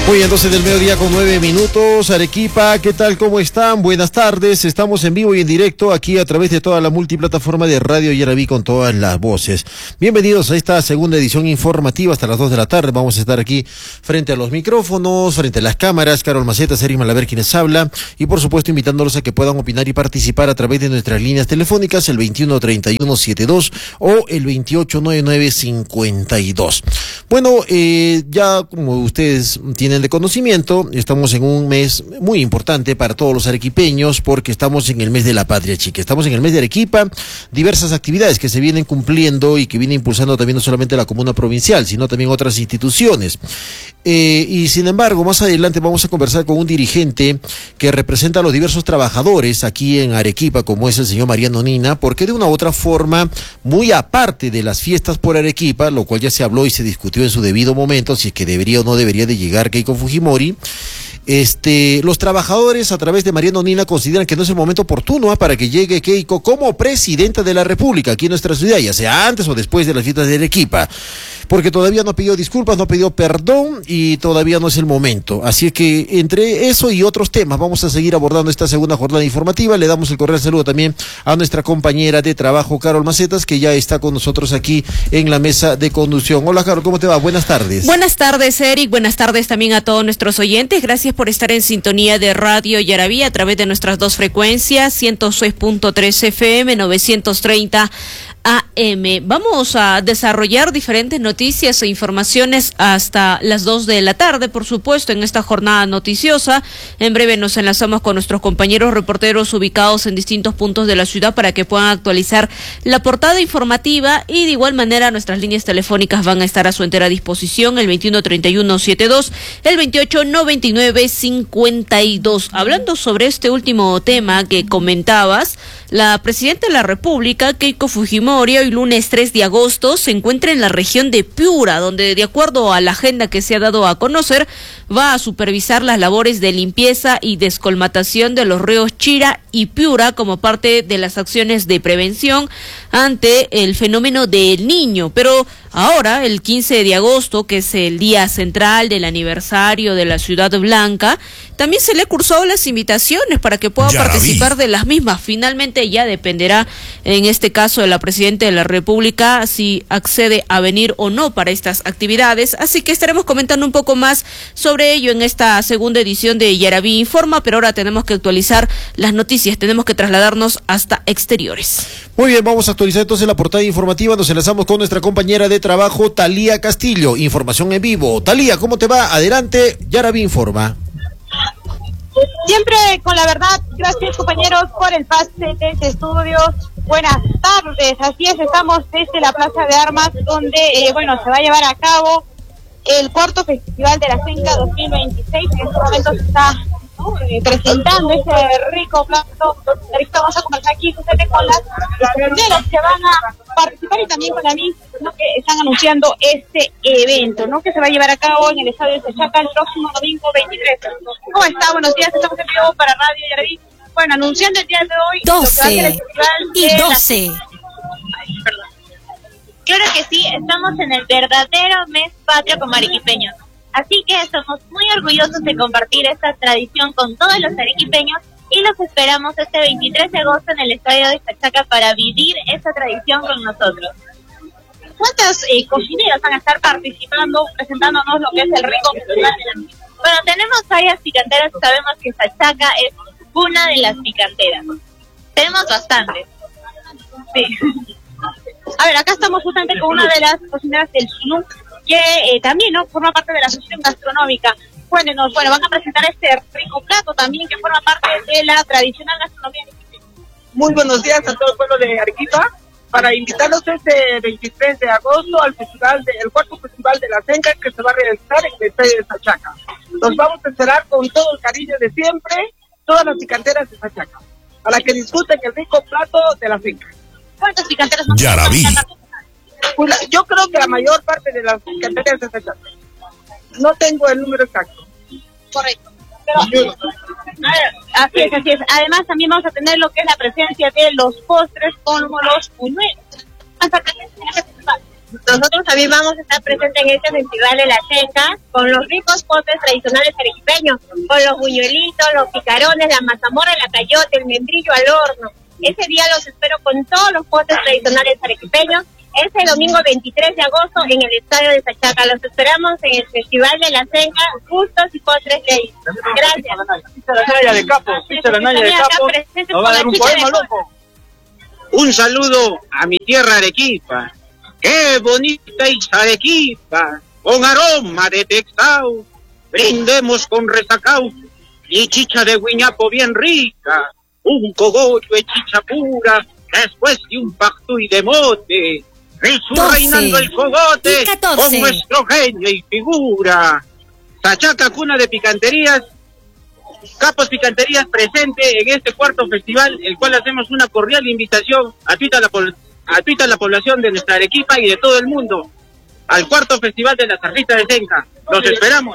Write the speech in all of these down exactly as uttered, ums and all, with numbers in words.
Muy bien, doce del mediodía con nueve minutos. Arequipa, ¿qué tal? ¿Cómo están? Buenas tardes. Estamos en vivo y en directo aquí a través de toda la multiplataforma de Radio Yaraví con todas las voces. Bienvenidos a esta segunda edición informativa hasta las dos de la tarde. Vamos a estar aquí frente a los micrófonos, frente a las cámaras. Carol Macetas, Eric Malaver quienes habla. Y por supuesto invitándolos a que puedan opinar y participar a través de nuestras líneas telefónicas, el veintiuno treinta y uno setenta y dos o el veintiocho noventa y nueve cincuenta y dos. Bueno, eh, ya como ustedes tienen de conocimiento, estamos en un mes muy importante para todos los arequipeños porque estamos en el mes de la patria chica, estamos en el mes de Arequipa, diversas actividades que se vienen cumpliendo y que viene impulsando también no solamente la comuna provincial, sino también otras instituciones. Eh, y sin embargo, más adelante vamos a conversar con un dirigente que representa a los diversos trabajadores aquí en Arequipa, como es el señor Mariano Nina, porque de una u otra forma, muy aparte de las fiestas por Arequipa, lo cual ya se habló y se discutió en su debido momento, si es que debería o no debería de llegar Keiko Fujimori, este, los trabajadores a través de Mariano Nina consideran que no es el momento oportuno ¿eh? para que llegue Keiko como presidenta de la República aquí en nuestra ciudad, ya sea antes o después de las fiestas de Arequipa, porque todavía no ha pedido disculpas, no ha pedido perdón y todavía no es el momento. Así es que entre eso y otros temas vamos a seguir abordando esta segunda jornada informativa. Le damos el cordial saludo también a nuestra compañera de trabajo, Carol Macetas, que ya está con nosotros aquí en la mesa de conducción. Hola, Carol, ¿cómo te va? Buenas tardes. Buenas tardes, Eric. Buenas tardes también a todos nuestros oyentes. Gracias por estar en sintonía de Radio Yaraví a través de nuestras dos frecuencias, ciento seis punto tres F M, novecientos treinta A M. Vamos a desarrollar diferentes noticias e informaciones hasta las dos de la tarde, por supuesto, en esta jornada noticiosa. En breve nos enlazamos con nuestros compañeros reporteros ubicados en distintos puntos de la ciudad para que puedan actualizar la portada informativa y de igual manera nuestras líneas telefónicas van a estar a su entera disposición, el veintiuno treinta y uno setenta y dos, el veintiocho noventa y nueve cincuenta y dos. Hablando sobre este último tema que comentabas, la presidenta de la República, Keiko Fujimori, hoy lunes tres de agosto, se encuentra en la región de Piura, donde de acuerdo a la agenda que se ha dado a conocer, va a supervisar las labores de limpieza y descolmatación de los ríos Chira y Piura como parte de las acciones de prevención ante el fenómeno del Niño. Pero ahora, el quince de agosto, que es el día central del aniversario de la Ciudad Blanca, también se le cursó las invitaciones para que pueda Yaraví. participar de las mismas. Finalmente ya dependerá, en este caso, de la Presidenta de la República si accede a venir o no para estas actividades. Así que estaremos comentando un poco más sobre ello en esta segunda edición de Yaraví Informa, pero ahora tenemos que actualizar las noticias, tenemos que trasladarnos hasta exteriores. Muy bien, vamos a actualizar entonces la portada informativa. Nos enlazamos con nuestra compañera de trabajo, Talía Castillo. Información en vivo. Talía, ¿cómo te va? Adelante, Yaraví Informa. Siempre con la verdad. Gracias, compañeros, por el pase desde estudios. Buenas tardes. Así es, estamos desde la Plaza de Armas, donde, eh, bueno, se va a llevar a cabo el cuarto Festival de la Finca dos mil veintiséis. En este momento se está eh, presentando ese rico plato. Ahorita vamos a conversar aquí justamente con las primeras que van a participar y también con la misma, ¿no?, que están anunciando este evento, ¿no?, que se va a llevar a cabo en el estadio de Sachaca el próximo domingo veintitrés. ¿Cómo está? Buenos días, estamos en vivo para Radio Yaraví. Bueno, anunciando el día de hoy doce y doce. Perdón. Claro que sí, estamos en el verdadero mes patrio como arequipeños. Así que estamos muy orgullosos de compartir esta tradición con todos los arequipeños y los esperamos este veintitrés de agosto en el estadio de Sachaca para vivir esa tradición con nosotros. ¿Cuántas eh, cocineras van a estar participando, presentándonos lo que es el rico festival de la finca? Bueno, tenemos varias picanteras, sabemos que Sachaca es una de las picanteras. Tenemos bastantes. Sí. A ver, acá estamos justamente con una de las cocineras del Sunú, que eh, también, ¿no?, forma parte de la asociación gastronómica. Cuéntenos, bueno, van a presentar este rico plato también que forma parte de la tradicional gastronomía. Muy buenos días a todo el pueblo de Arequipa, para invitarlos este veintitrés de agosto al festival de, el cuarto Festival de la Finca, que se va a realizar en el estadio de Sachaca. Los vamos a esperar con todo el cariño de siempre, todas las picanteras de Sachaca, para que disfruten el rico plato de la finca. ¿Cuántas picanteras son? Yaraví. Pues yo creo que la mayor parte de las picanteras de Sachaca. No tengo el número exacto. Correcto. Pero, a ver, así es, así es. Además, también vamos a tener lo que es la presencia de los postres como los buñuelos. Nosotros también vamos a estar presentes en este festival de la Senca con los ricos postres tradicionales arequipeños, con los buñuelitos, los picarones, la mazamorra, la cayote, el membrillo al horno. Ese día los espero con todos los postres tradicionales arequipeños. Este domingo veintitrés de agosto en el estadio de Sachaca. Los esperamos en el Festival de la Senca, gustos y postres de ahí. Gracias. Pizza la Naya de Capo, pizza la Naya de Capo. Nos va a dar un poema, loco. Un saludo a mi tierra Arequipa. ¡Qué bonita es Arequipa! Con aroma de texao. Brindemos con resacao y chicha de guiñapo bien rica. Un cogollo de chicha pura después de un pactuy de mote. Reinando el cogote con nuestro genio y figura. Sachaca, cuna de picanterías. Capos Picanterías presente en este cuarto festival, el cual hacemos una cordial invitación a toda la, a toda la población de nuestra Arequipa y de todo el mundo al cuarto festival de la Zarrita de Senca. Los esperamos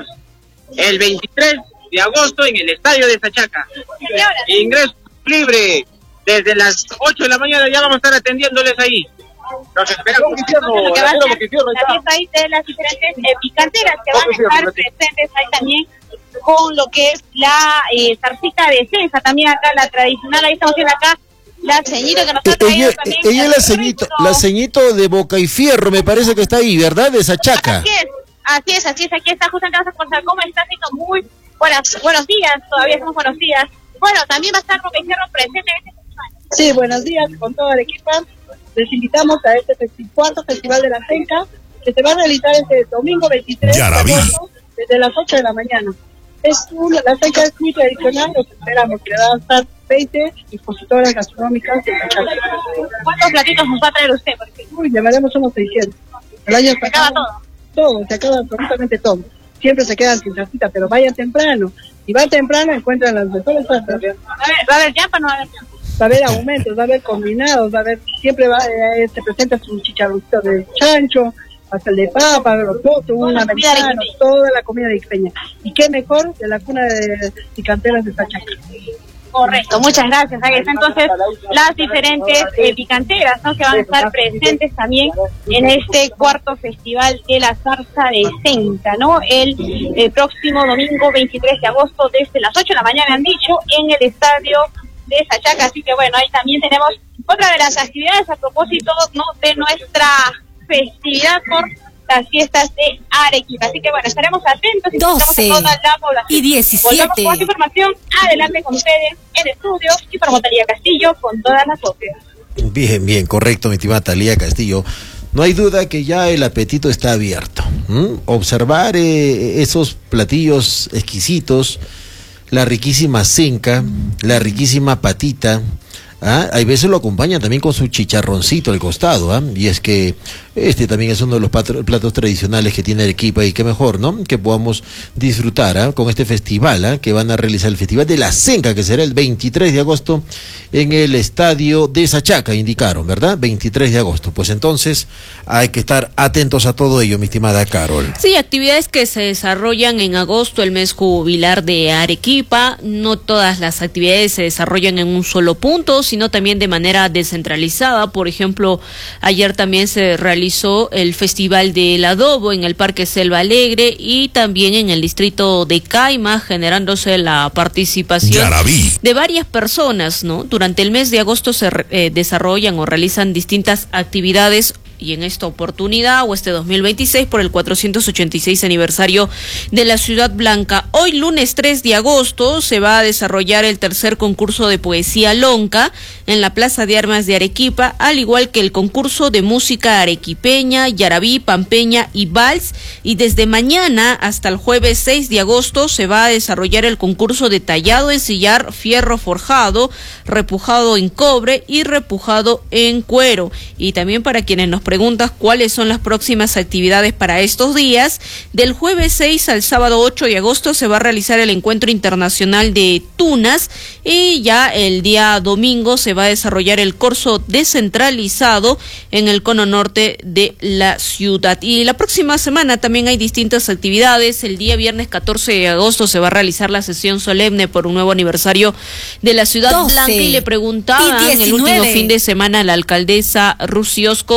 el veintitrés de agosto en el estadio de Sachaca. Ingreso libre desde las ocho de la mañana, ya vamos a estar atendiéndoles ahí. Los esperamos. Lo que va a ser la fiesta ahí de las diferentes eh, picanteras que van a estar presentes ahí también, con lo que es la eh, zarcita de Senca, también acá la tradicional. Ahí estamos viendo acá la ceñito que nos ha traído ella, también. Ella es la ceñito, la ceñito de Boca y Fierro, me parece que está ahí, ¿verdad? De Sachaca. Así es, así es, así es, aquí está justamente, vamos a contar cómo está haciendo muy buenas, buenos días, todavía somos buenos días. Bueno, también va a estar Boca y Fierro presente en este festival. Sí, buenos días con toda la equipa. Les invitamos a este festi- cuarto festival de la Senca, que se va a realizar este domingo veintitrés de agosto, desde las ocho de la mañana. Es una, la Senca es muy tradicional, los esperamos, que van a estar veinte expositoras gastronómicas de Sachaca. ¿Cuántos platitos nos va a traer usted? Porque Uy, llevaremos unos seiscientos. El año se acaba todo. Todo, se acaba absolutamente todo. Siempre se quedan sin salsita, pero vayan temprano. Si van temprano, encuentran las mejores salsas. Va a haber, va a haber yapa, no va a haber yapa. Va a haber aumentos, va a haber combinados, va a haber, siempre va, eh, se presenta su chicharroncito de chancho, hasta el de papa, los potos, un americano, toda la comida de Iqueña. Y qué mejor de la cuna de picanteras de Sachaca. Correcto, muchas gracias. Ahí están entonces las diferentes eh, picanteras, ¿no?, que van a estar presentes también en este cuarto festival de la zarza de Senca, ¿no? El, el próximo domingo veintitrés de agosto desde las ocho de la mañana, han dicho, en el estadio de Sachaca. Así que bueno, ahí también tenemos otra de las actividades a propósito, ¿no?, de nuestra festividad por las fiestas de Arequipa. Así que bueno, estaremos atentos y doce a toda la población. Y diecisiete. Volvemos con más información adelante con ustedes en estudio y para Talía Castillo con todas las voces. Bien, bien, correcto, mi estimada Talía Castillo. No hay duda que ya el apetito está abierto. ¿Mm? Observar eh, esos platillos exquisitos, la riquísima senca, la riquísima patita. ¿Ah? Hay veces lo acompañan también con su chicharroncito al costado, ¿ah? Y es que este también es uno de los patro, platos tradicionales que tiene Arequipa, y qué mejor, ¿no?, que podamos disfrutar ¿ah? con este festival, ¿ah? que van a realizar el Festival de la Senca, que será el veintitrés de agosto en el estadio de Sachaca, indicaron, ¿verdad? veintitrés de agosto. Pues entonces hay que estar atentos a todo ello, mi estimada Carol. Sí, actividades que se desarrollan en agosto, el mes jubilar de Arequipa. No todas las actividades se desarrollan en un solo punto, sino también de manera descentralizada. Por ejemplo, ayer también se realizó el Festival del Adobo en el Parque Selva Alegre y también en el distrito de Caima, generándose la participación Yarabí. de varias personas, ¿no? Durante el mes de agosto se eh, desarrollan o realizan distintas actividades, y en esta oportunidad o este dos mil veintiséis por el cuatrocientos ochenta y seis aniversario de la Ciudad Blanca. Hoy lunes tres de agosto se va a desarrollar el tercer concurso de poesía lonca en la Plaza de Armas de Arequipa, al igual que el concurso de música arequipeña, yarabí, pampeña y vals, y desde mañana hasta el jueves seis de agosto se va a desarrollar el concurso de tallado en sillar, fierro forjado, repujado en cobre y repujado en cuero. Y también para quienes nos preguntas cuáles son las próximas actividades para estos días, del jueves seis al sábado ocho de agosto se va a realizar el Encuentro Internacional de Tunas, y ya el día domingo se va a desarrollar el corso descentralizado en el cono norte de la ciudad. Y la próxima semana también hay distintas actividades. El día viernes catorce de agosto se va a realizar la sesión solemne por un nuevo aniversario de la Ciudad Blanca, y le preguntaban el último fin de semana a la alcaldesa Rusiosco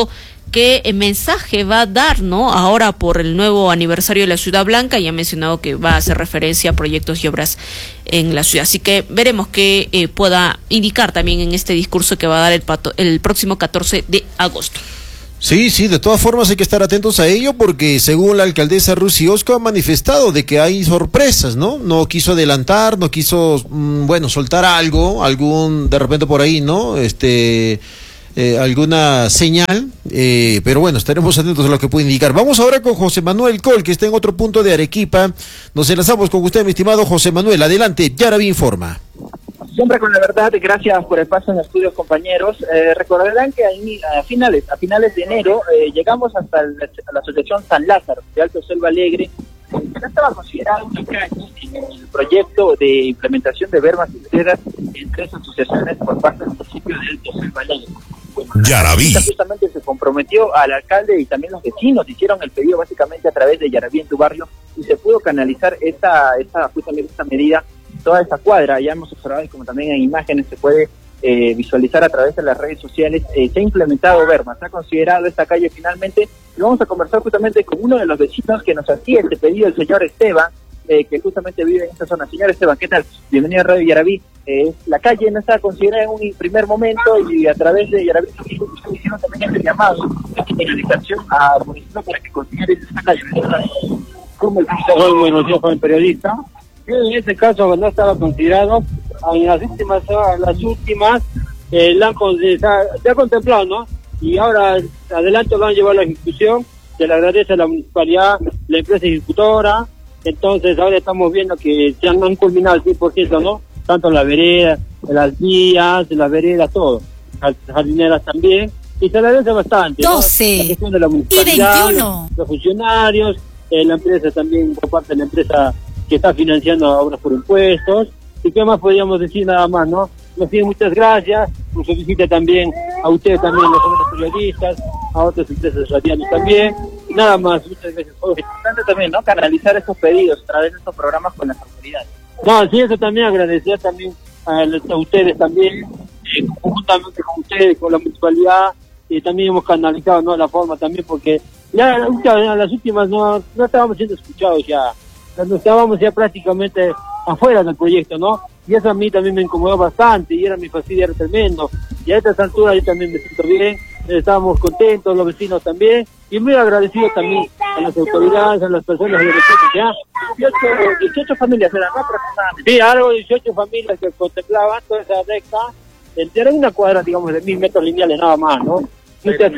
qué mensaje va a dar, ¿no? Ahora por el nuevo aniversario de la Ciudad Blanca, y ha mencionado que va a hacer referencia a proyectos y obras en la ciudad. Así que veremos qué eh, pueda indicar también en este discurso que va a dar el, pato, el próximo catorce de agosto. Sí, sí, de todas formas hay que estar atentos a ello porque según la alcaldesa Rusi Osco ha manifestado de que hay sorpresas, ¿no? No quiso adelantar, no quiso, mmm, bueno, soltar algo, algún, de repente por ahí, ¿no? Este, eh, alguna señal, eh, pero bueno, estaremos atentos a lo que puede indicar. Vamos ahora con José Manuel Col, que está en otro punto de Arequipa. Nos enlazamos con usted, mi estimado José Manuel. Adelante, Yaraví informa. Siempre con la verdad, gracias por el paso en los estudios, compañeros. Eh, recordarán que a, a finales a finales de enero eh, llegamos hasta el, la asociación San Lázaro de Alto Selva Alegre, que no estaba considerada una calle en el proyecto de implementación de verbas y veredas en tres asociaciones por parte del municipio de Alto Selva Alegre. Bueno, Yaraví justamente se comprometió al alcalde y también los vecinos hicieron el pedido básicamente a través de Yaraví en tu barrio y se pudo canalizar esta, esta justamente esta medida. Toda esta cuadra, ya hemos observado y como también en imágenes se puede eh, visualizar a través de las redes sociales, eh, se ha implementado Verma, se ha considerado esta calle finalmente, y vamos a conversar justamente con uno de los vecinos que nos hacía este pedido, el señor Esteban, eh, que justamente vive en esta zona. Señor Esteban, ¿qué tal? Bienvenido a Radio Yaraví. Eh, la calle no estaba considerada en un primer momento y a través de Yaraví hicieron también el llamado de finalización al municipio para que considere esta calle. ¿Cómo el Muy buenos días, joven periodista. En este caso no estaba considerado, en las últimas, las últimas, eh, la han, se, ha, se ha contemplado, ¿no? Y ahora adelante lo han llevado a la ejecución, se le agradece a la municipalidad, la empresa ejecutora, entonces ahora estamos viendo que se han, han culminado el cien por ciento, ¿no? Tanto en la vereda, en las vías, en las veredas, todo, las jardineras también, y se le agradece bastante, doce, ¿no? La gestión de la municipalidad, y veintiuno. Los, los funcionarios, eh, la empresa también, por parte de la empresa que está financiando obras por impuestos, y qué más podríamos decir nada más, ¿no? Nos piden muchas gracias, nos felicita también a ustedes también, los jóvenes periodistas, a otras empresas radiales también, y nada más, muchas gracias. Es importante también, ¿no? Canalizar estos pedidos a través de estos programas con las autoridades. No, sí, eso también, agradecer también a, a ustedes también, eh, conjuntamente con ustedes, con la municipalidad, y también hemos canalizado, ¿no? La forma también, porque ya a las últimas no, no estábamos siendo escuchados ya. Cuando estábamos ya prácticamente afuera del proyecto, ¿no? Y eso a mí también me incomodó bastante y era mi fastidio, era tremendo. Y a estas alturas yo también me siento bien, estábamos contentos, los vecinos también, y muy agradecidos también a las autoridades, a las personas de los ya. dieciocho, dieciocho familias eran, ¿no? Aproximadamente. Sí, algo de dieciocho familias que contemplaban toda esa recta, era una cuadra, digamos, de mil metros lineales nada más, ¿no? Muchas,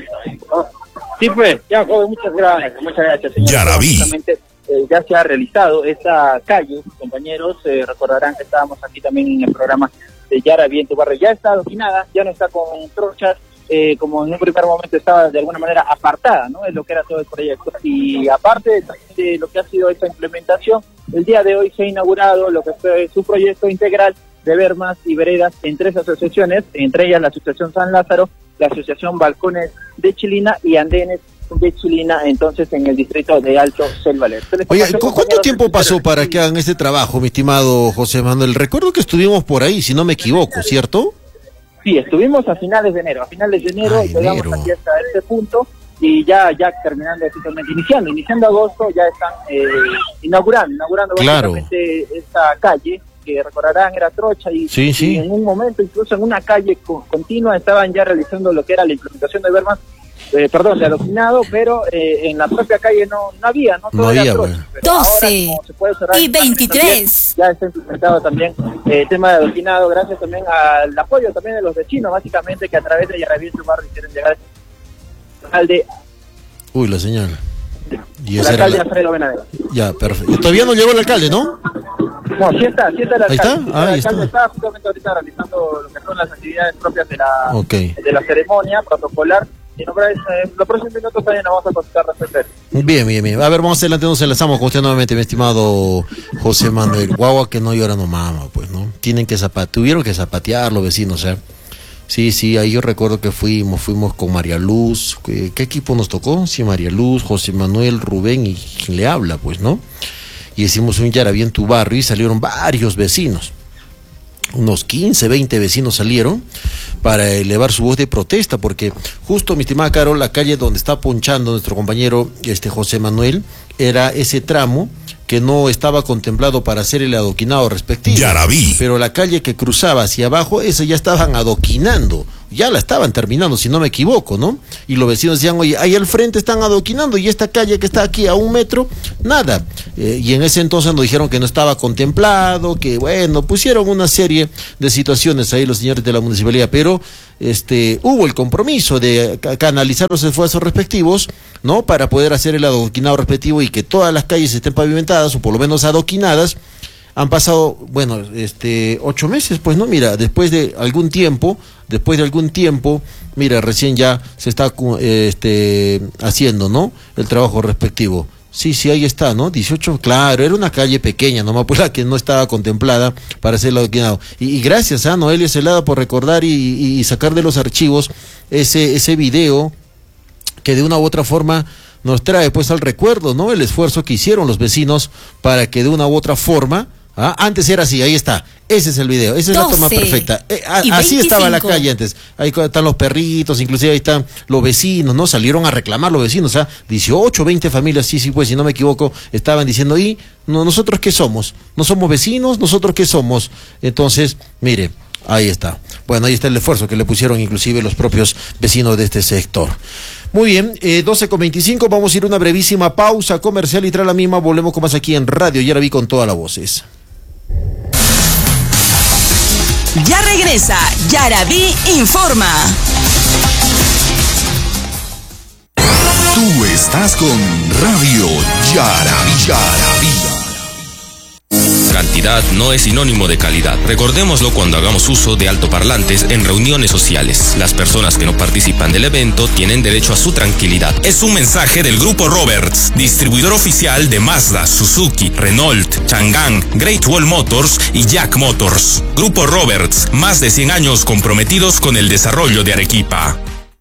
sí, pues, ya, joven, muchas gracias. Muchas gracias, señor. Yaraví. Eh, ya se ha realizado esta calle, compañeros, eh, recordarán que estábamos aquí también en el programa de Yaraví en tu barrio, ya está dominada, ya no está con trochas, eh, como en un primer momento estaba de alguna manera apartada, ¿no? Es lo que era todo el proyecto, y aparte de lo que ha sido esta implementación, el día de hoy se ha inaugurado lo que fue su proyecto integral de vermas y veredas en tres asociaciones, entre ellas la Asociación San Lázaro, la Asociación Balcones de Chilina y Andenes de Chilina, entonces en el distrito de Alto Selva Alegre. Oye, ¿cuánto tiempo pasó para que hagan este trabajo, mi estimado José Manuel? Recuerdo que estuvimos por ahí, si no me equivoco, ¿cierto? Sí, estuvimos a finales de enero, a finales de enero Ay, llegamos enero. aquí hasta este punto y ya ya terminando oficialmente, iniciando, iniciando agosto, ya están eh, inaugurando, inaugurando Claro. básicamente esta calle, que recordarán era trocha y, Sí, sí. y en un momento incluso en una calle co- continua estaban ya realizando lo que era la implementación de vermas, eh, perdón, de adoquinado, pero eh, en la propia calle no, no había, no, No todo era había, trocha, bueno. pero ahora, doce como se puede observar y en imágenes también, veintitrés. ya está implementado también eh, el tema de adoquinado, gracias también al apoyo también de los vecinos, básicamente, que a través de Yaraví en su barrio quieren llegar al de Uy, la señal. Y el esa era alcalde la... Alfredo Benavides. Ya, perfecto. Todavía no llegó el alcalde, ¿no? No, sí está, sí está el Ahí alcalde. está, ah, ahí el alcalde está. está justamente ahorita realizando lo que son las actividades propias de la, Ok. de la ceremonia protocolar. Y no, en los próximos minutos también nos vamos a consultar respecto a eso. Bien, bien, bien. A ver, vamos adelante, nos enlazamos con usted nuevamente, mi estimado José Manuel. Guagua que no llora no mama, pues, ¿no? Tienen que zapatear, tuvieron que zapatear los vecinos, ¿eh? Sí, sí, ahí yo recuerdo que fuimos, fuimos con María Luz. ¿Qué, qué equipo nos tocó? Sí, María Luz, José Manuel, Rubén y quien le habla, pues, ¿no? Y hicimos un Yaraví en tu barrio y salieron varios vecinos. unos quince, veinte vecinos salieron para elevar su voz de protesta, porque justo, mi estimada Carol, la calle donde está ponchando nuestro compañero este José Manuel, era ese tramo que no estaba contemplado para hacer el adoquinado respectivo. Yaraví. Pero la calle que cruzaba hacia abajo, esa ya estaban adoquinando, ya la estaban terminando, si no me equivoco, ¿no? Y los vecinos decían, oye, ahí al frente están adoquinando, y esta calle que está aquí a un metro, nada. Eh, y en ese entonces nos dijeron que no estaba contemplado, que bueno, pusieron una serie de situaciones ahí los señores de la municipalidad, pero este hubo el compromiso de canalizar los esfuerzos respectivos, ¿no? Para poder hacer el adoquinado respectivo y que todas las calles estén pavimentadas, o por lo menos adoquinadas. Han pasado, bueno, este, ocho meses, pues, ¿no? Mira, después de algún tiempo, después de algún tiempo, mira, recién ya se está, este, haciendo, ¿no? El trabajo respectivo. Sí, sí, ahí está, ¿no? dieciocho, claro, era una calle pequeña, nomás pues la que no estaba contemplada para hacer el adoquinado. Y, y gracias a Noelia Celada por recordar y, y, y sacar de los archivos ese, ese video que de una u otra forma nos trae pues al recuerdo, ¿no? El esfuerzo que hicieron los vecinos para que de una u otra forma, ¿ah? Antes era así, ahí está, ese es el video, esa es la toma perfecta, eh, a, así estaba la calle antes, ahí están los perritos, inclusive ahí están los vecinos, ¿no? Salieron a reclamar los vecinos, ¿ah? dieciocho, veinte familias, sí, sí, pues, si no me equivoco, estaban diciendo, ¿y no, nosotros qué somos? ¿No somos vecinos? ¿Nosotros qué somos? Entonces, mire, ahí está, bueno, ahí está el esfuerzo que le pusieron inclusive los propios vecinos de este sector. Muy bien, eh, doce con veinticinco, vamos a ir a una brevísima pausa comercial y tras la misma volvemos con más aquí en Radio Yaraví con todas las voces. Ya regresa Yaraví Informa. Tú estás con Radio Yaraví. Yaraví. Cantidad no es sinónimo de calidad. Recordémoslo cuando hagamos uso de altoparlantes en reuniones sociales. Las personas que no participan del evento tienen derecho a su tranquilidad. Es un mensaje del Grupo Roberts, distribuidor oficial de Mazda, Suzuki, Renault, Chang'an, Great Wall Motors y Jack Motors. Grupo Roberts, más de cien años comprometidos con el desarrollo de Arequipa.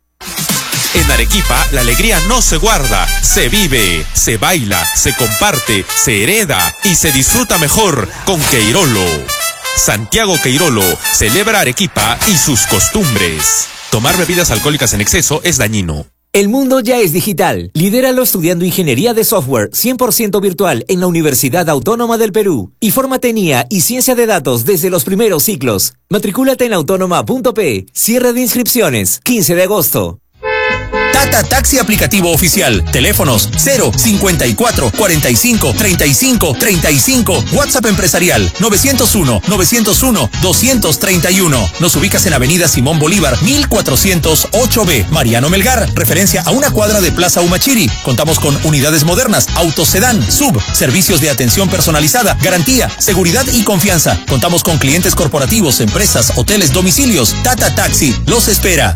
En Arequipa, la alegría no se guarda, se vive, se baila, se comparte, se hereda y se disfruta mejor con Queirolo. Santiago Queirolo celebra Arequipa y sus costumbres. Tomar bebidas alcohólicas en exceso es dañino. El mundo ya es digital. Lidéralo estudiando Ingeniería de Software cien por ciento virtual en la Universidad Autónoma del Perú. Y fórmate en I A y Ciencia de Datos desde los primeros ciclos. Matricúlate en autónoma punto pe. Cierre de inscripciones, quince de agosto. Tata Taxi aplicativo oficial. Teléfonos cero cincuenta y cuatro, cuarenta y cinco, treinta y cinco, treinta y cinco. WhatsApp empresarial novecientos uno, novecientos uno, doscientos treinta y uno. Nos ubicas en Avenida Simón Bolívar, mil cuatrocientos ocho B. Mariano Melgar, referencia a una cuadra de Plaza Humachiri. Contamos con unidades modernas, autos sedán, sub, servicios de atención personalizada, garantía, seguridad y confianza. Contamos con clientes corporativos, empresas, hoteles, domicilios. Tata Taxi los espera.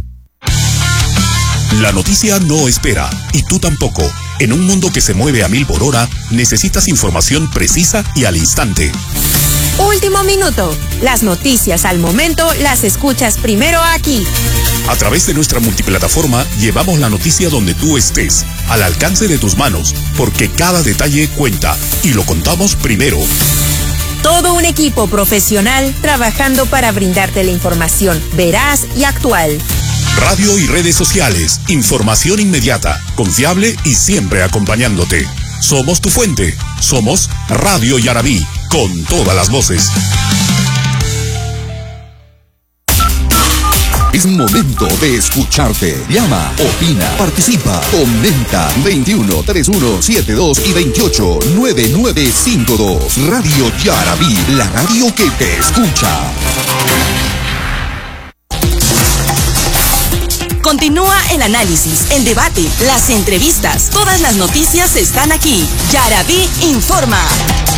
La noticia no espera, y tú tampoco. En un mundo que se mueve a mil por hora, necesitas información precisa y al instante. Último minuto. Las noticias al momento las escuchas primero aquí. A través de nuestra multiplataforma, llevamos la noticia donde tú estés, al alcance de tus manos, porque cada detalle cuenta, y lo contamos primero. Todo un equipo profesional trabajando para brindarte la información veraz y actual. Radio y redes sociales, información inmediata, confiable y siempre acompañándote. Somos tu fuente, somos Radio Yaraví, con todas las voces. Es momento de escucharte. Llama, opina, participa, comenta. veintiuno, treinta y uno, setenta y dos y veintiocho, noventa y nueve cincuenta y dos. Radio Yaraví, la radio que te escucha. Continúa el análisis, el debate, las entrevistas. Todas las noticias están aquí. Yaraví Informa.